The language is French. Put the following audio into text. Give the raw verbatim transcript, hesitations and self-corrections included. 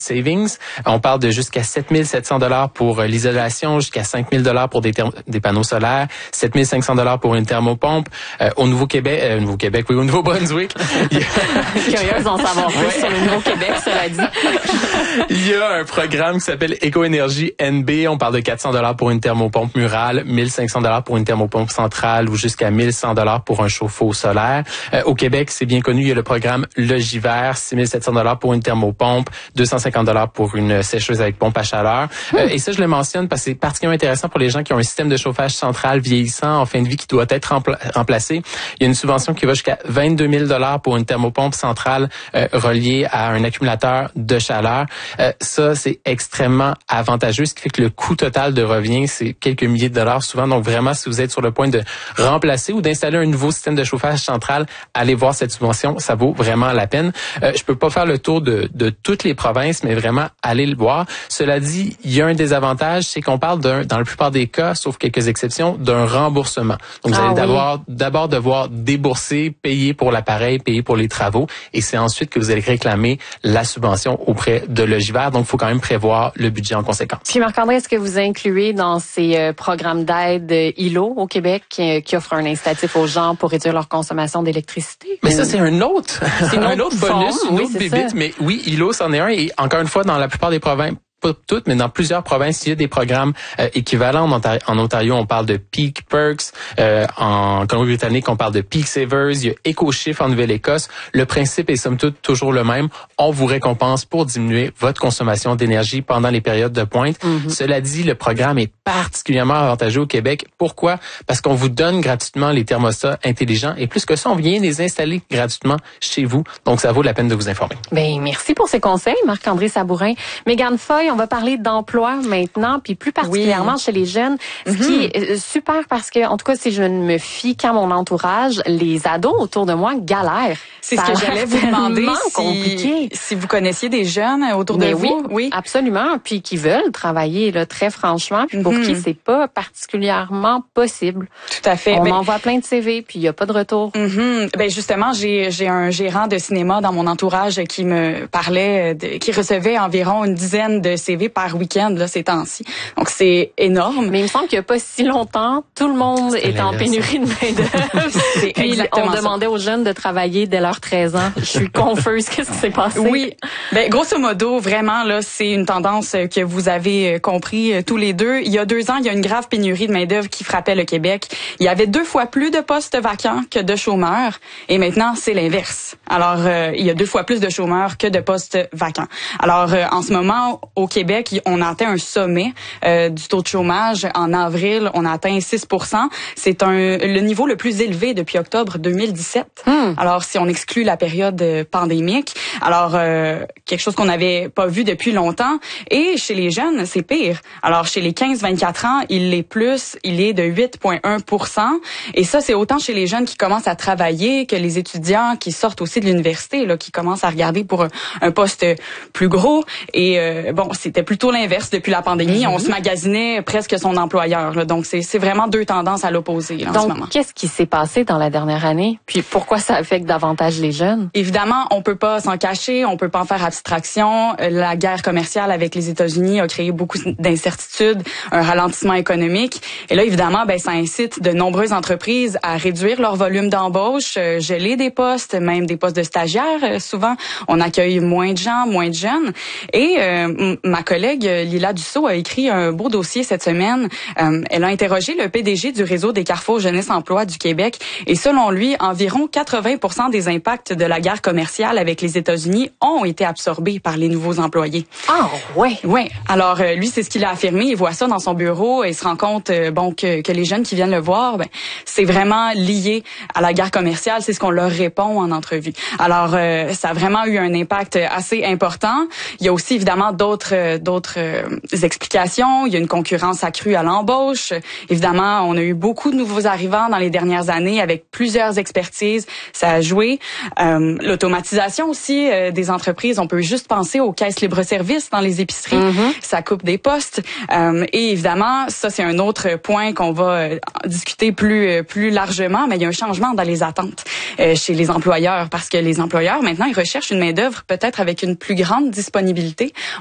savings. On parle de jusqu'à sept mille sept cents dollars pour l'isolation, jusqu'à cinq mille dollars pour des, therm- des panneaux solaires, sept mille cinq cents dollars pour une thermopompe. Euh, au Nouveau-Québec, euh, Nouveau-Québec, oui, au Nouveau-Brunswick. Curieuse d'en savoir plus ouais. sur le Nouveau-Québec, cela dit. Il y a un programme qui s'appelle Éco-énergie N B. On parle de quatre cents dollars pour une thermopompe murale, mille cinq cents dollars pour une thermopompe centrale ou jusqu'à mille cent dollars pour un chauffe-eau solaire. Euh, au Québec, c'est bien connu, il y a le programme Logivert, six mille sept cents dollars pour une thermopompe, deux cent cinquante dollars pour une sécheuse avec pompe à chaleur. Euh, et ça, je le mentionne parce que c'est particulièrement intéressant pour les gens qui ont un système de chauffage central vieillissant en fin de vie qui doit être rempla- remplacé. Il y a une subvention qui va jusqu'à vingt-deux mille dollars pour une thermopompe centrale euh, reliée à un accumulateur de chaleur. Euh, ça, c'est extrêmement avantageux, ce qui fait que le coût total de revient, c'est quelques milliers de dollars souvent. Donc vraiment, si vous êtes sur le point de remplacer ou d'installer un nouveau système de chauffage central, allez voir cette subvention, ça vaut vraiment la peine. Euh, je peux pas faire le tour de, de toutes les provinces, mais vraiment, allez le voir. Cela dit, il y a un désavantage, c'est qu'on parle d'un, dans la plupart des cas, sauf quelques exceptions, d'un remboursement. Donc, vous ah, allez oui. d'abord, d'abord devoir débourser, payer pour l'appareil, payer pour les travaux, et c'est ensuite que vous allez réclamer la subvention auprès de Logivert. Donc, il faut quand même prévoir le budget en conséquence. Puis, Marc-André, est-ce que vous incluez dans ces euh, programmes d'aide euh, I L O au Québec qui, qui offrent un incitatif aux gens pour réduire leur consommation d'électricité? Mais ça, c'est un autre, c'est une un autre autre bonus, forme, une oui, autre bébite. Mais oui, I L O, c'en est un. Et encore une fois, dans la plupart des provinces, pas toutes, mais dans plusieurs provinces, il y a des programmes euh, équivalents. En Ontario, en Ontario, on parle de Peak Perks. Euh, en Colombie-Britannique, on parle de Peak Savers. Il y a EcoShift en Nouvelle-Écosse. Le principe est somme toute toujours le même. On vous récompense pour diminuer votre consommation d'énergie pendant les périodes de pointe. Mm-hmm. Cela dit, le programme est particulièrement avantageux au Québec. Pourquoi? Parce qu'on vous donne gratuitement les thermostats intelligents et plus que ça, on vient les installer gratuitement chez vous. Donc, ça vaut la peine de vous informer. Ben, merci pour ces conseils, Marc-André Sabourin. Mégane Foy, on va parler d'emploi maintenant, puis plus particulièrement oui. chez les jeunes, ce mm-hmm. qui est super parce que, en tout cas, si je ne me fie qu'à mon entourage, les ados autour de moi galèrent. C'est ce que j'allais vous demander si, compliqué. si vous connaissiez des jeunes autour Mais de oui, vous. Oui, absolument, puis qui veulent travailler là très franchement, puis pour mm-hmm. qui c'est pas particulièrement possible. Tout à fait. On ben, envoie plein de C V, puis il y a pas de retour. Mm-hmm. Ben justement, j'ai j'ai un gérant de cinéma dans mon entourage qui me parlait, de, qui recevait environ une dizaine de C V par week-end là ces temps-ci. Donc c'est énorme. Mais il me semble qu'il y a pas si longtemps, tout le monde est en pénurie de main-d'œuvre. C'est puis on ça. demandait aux jeunes de travailler dès leurs treize ans. Je suis confuse, qu'est-ce qui s'est passé? Oui. Ben grosso modo, vraiment là, c'est une tendance que vous avez compris tous les deux. Il y a deux ans, il y a une grave pénurie de main-d'œuvre qui frappait le Québec. Il y avait deux fois plus de postes vacants que de chômeurs et maintenant, c'est l'inverse. Alors, euh, il y a deux fois plus de chômeurs que de postes vacants. Alors, euh, en ce moment, au Québec, on a atteint un sommet euh, du taux de chômage. En avril, on a atteint six pour cent. C'est un le niveau le plus élevé depuis octobre deux mille dix-sept. Hmm. Alors, si on exclut la période pandémique, alors euh, quelque chose qu'on n'avait pas vu depuis longtemps. Et chez les jeunes, c'est pire. Alors, chez les quinze vingt-quatre ans, il est plus, il est de huit virgule un pour cent. Et ça, c'est autant chez les jeunes qui commencent à travailler que les étudiants qui sortent aussi de l'université, là, qui commencent à regarder pour un, un poste plus gros. Et euh, bon, c'était plutôt l'inverse depuis la pandémie. Mm-hmm. On se magasinait presque son employeur. Là. Donc, c'est, c'est vraiment deux tendances à l'opposé là, en Donc, ce moment. Qu'est-ce qui s'est passé dans la dernière année? Puis pourquoi ça affecte davantage les jeunes? Évidemment, on peut pas s'en cacher, on peut pas en faire abstraction. La guerre commerciale avec les États-Unis a créé beaucoup d'incertitudes, un ralentissement économique. Et là, évidemment, ben ça incite de nombreuses entreprises à réduire leur volume d'embauche, euh, geler des postes, même des postes de stagiaires. Euh, souvent, on accueille moins de gens, moins de jeunes. Et euh, m- ma collègue Lila Dussault a écrit un beau dossier cette semaine. Euh, elle a interrogé le P D G du réseau des Carrefour Jeunesse Emploi du Québec. Et selon lui, environ quatre-vingts pour cent des impacts de la guerre commerciale avec les États-Unis ont été absorbés par les nouveaux employés. Ah ouais. Ouais. Alors euh, lui, c'est ce qu'il a affirmé. Il voit ça dans son bureau et il se rend compte euh, bon que, que les jeunes qui viennent le voir, ben c'est vraiment lié à la guerre commerciale. C'est ce qu'on leur répond en entrevue. Alors euh, ça a vraiment eu un impact assez important. Il y a aussi évidemment d'autres d'autres d'autres euh, explications. Il y a une concurrence accrue à l'embauche. Évidemment, on a eu beaucoup de nouveaux arrivants dans les dernières années avec plusieurs expertises. Ça a joué. Euh, l'automatisation aussi euh, des entreprises. On peut juste penser aux caisses libre-service dans les épiceries. Mm-hmm. Ça coupe des postes. Euh, et évidemment, ça c'est un autre point qu'on va euh, discuter plus euh, plus largement. Mais il y a un changement dans les attentes euh, chez les employeurs parce que les employeurs maintenant ils recherchent une main d'œuvre peut-être avec une plus grande disponibilité.